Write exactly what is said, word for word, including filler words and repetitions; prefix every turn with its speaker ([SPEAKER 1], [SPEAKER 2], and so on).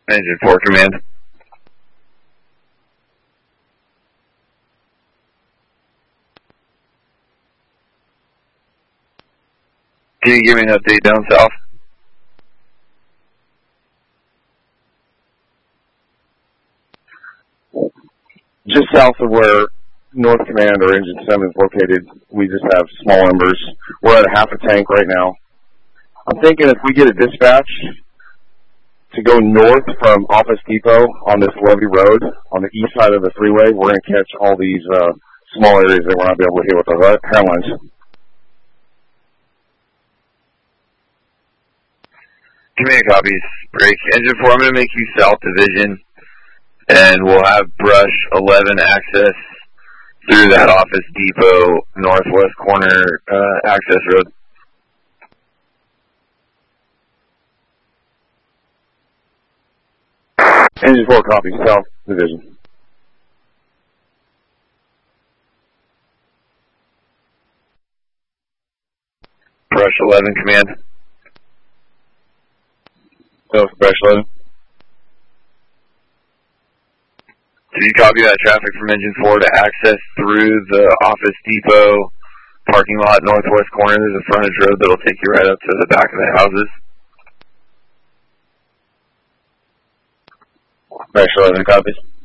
[SPEAKER 1] Engine four, command. Can you give me an update down south?
[SPEAKER 2] Just south of where North Command or Engine seven is located, we just have small embers. We're at a half a tank right now. I'm thinking if we get a dispatch to go north from Office Depot on this Levy Road, on the east side of the freeway, we're going to catch all these uh, small areas that we're not going to be able to hit with our hairlines.
[SPEAKER 1] Command copies. Break. Engine four, I'm going to make you South Division, and we'll have Brush eleven access through that Office Depot northwest corner uh, access road.
[SPEAKER 2] Engine four, copy. South Division.
[SPEAKER 1] Brush eleven, command.
[SPEAKER 2] South Brush eleven.
[SPEAKER 1] Did you copy that traffic from Engine four to access through the Office Depot parking lot northwest corner? There's a frontage road that'll take you right up to the back of the houses.
[SPEAKER 2] Brush eleven, copies.